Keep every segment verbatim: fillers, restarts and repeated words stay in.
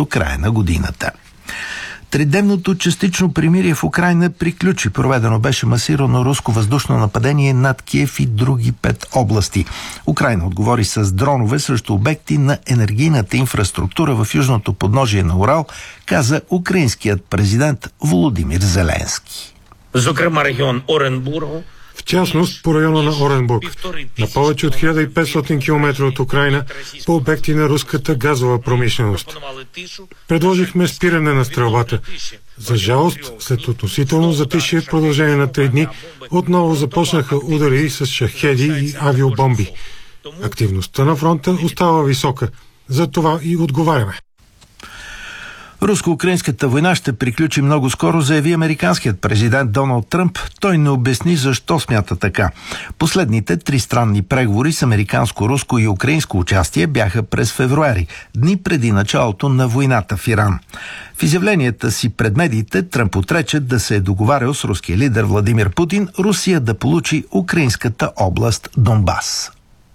до края на годината. Тридневното частично примирие в Украйна приключи. Проведено беше масирано руско въздушно нападение над Киев и други пет области. Украйна отговори с дронове срещу обекти на енергийната инфраструктура в южното подножие на Урал, каза украинският президент Володимир Зеленски. Зокрема, регион Оренбургу, в частност по района на Оренбург, на повече от хиляда и петстотин километра от Украйна, по обекти на руската газова промишленост. Предложихме спиране на стрелбата. За жалост, след относително затишие в продължение на три дни, отново започнаха удари с шахеди и авиобомби. Активността на фронта остава висока. За това и отговаряме. Руско-украинската война ще приключи много скоро, заяви американският президент Доналд Тръмп. Той не обясни защо смята така. Последните тристранни преговори с американско, руско и украинско участие бяха през февруари, дни преди началото на войната в Иран. В изявленията си пред медиите Тръмп отрече да се е договарял с руския лидер Владимир Путин Русия да получи украинската област Донбас.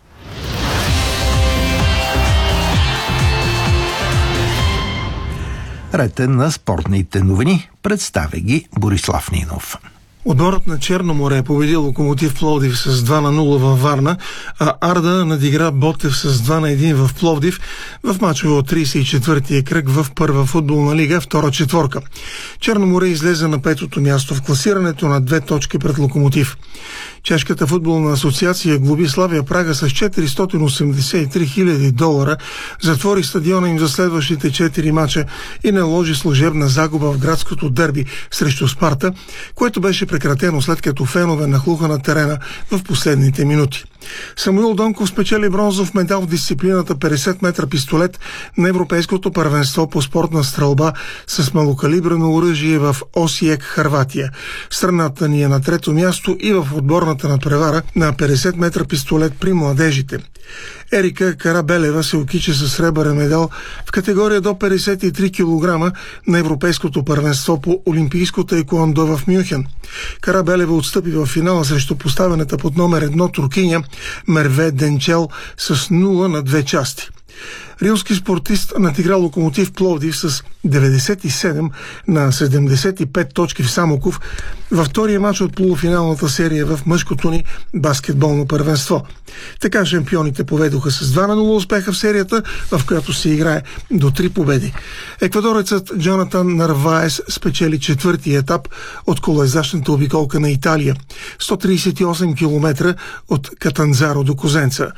Рете на спортните новини, представя ги Борислав Нинов. Отборът на Черно море победи Локомотив Пловдив с два на нула във Варна, а Арда надигра Ботев с два на един в Пловдив в мачове от тридесет и четвъртия кръг в първа футболна лига, втора четворка. Черно море излезе на петото място в класирането на две точки пред Локомотив. Чешката футболна асоциация глоби Славия Прага с четиристотин осемдесет и три хиляди долара, затвори стадиона им за следващите четири мача и наложи служебна загуба в градското дерби срещу Спарта, което беше прекратено след като фенове нахлуха на терена в последните минути. Самуил Донков спечели бронзов медал в дисциплината петдесет метра пистолет на Европейското първенство по спортна стрелба с малокалибрено оръжие в Осиек, Хърватия. Страната ни е на трето място и в отборната надпревара на петдесет метра пистолет при младежите. Ерика Карабелева се окича със сребърен медал в категория до петдесет и три килограма на Европейското първенство по олимпийско таеквондо в Мюнхен. Карабелева отстъпи в финала срещу поставената под номер едно туркиня Мерве Денчел с нула на две части. Рилски спортист надигра Локомотив Пловдив с деветдесет и седем на седемдесет и пет точки в Самоков във втория мач от полуфиналната серия в мъжкото ни баскетболно първенство. Така шампионите поведоха с два на нула успеха в серията, в която се играе до три победи. Еквадорецът Джонатан Нарваес спечели четвъртия етап от колоездачната обиколка на Италия – сто тридесет и осем километра от Катанзаро до Козенца.